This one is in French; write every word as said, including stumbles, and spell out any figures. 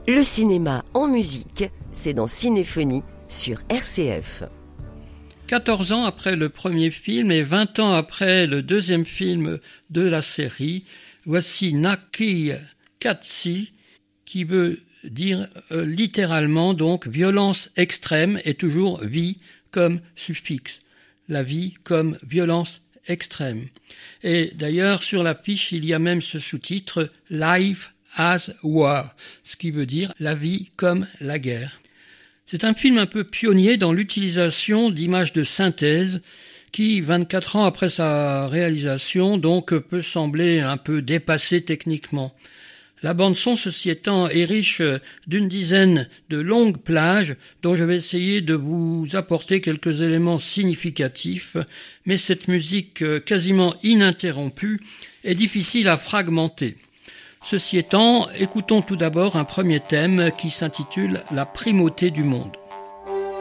Le cinéma en musique, c'est dans Cinéphonie sur R C F. quatorze ans après le premier film et vingt ans après le deuxième film de la série, voici Naki Katsi, qui veut dire euh, littéralement donc violence extrême et toujours vie comme suffixe. La vie comme violence extrême. Et d'ailleurs, sur l'affiche, il y a même ce sous-titre « Life as War », ce qui veut dire « la vie comme la guerre ». C'est un film un peu pionnier dans l'utilisation d'images de synthèse qui, vingt-quatre ans après sa réalisation, donc peut sembler un peu dépassé techniquement. La bande-son, ceci étant, est riche d'une dizaine de longues plages dont je vais essayer de vous apporter quelques éléments significatifs, mais cette musique quasiment ininterrompue est difficile à fragmenter. Ceci étant, écoutons tout d'abord un premier thème qui s'intitule « La primauté du monde ».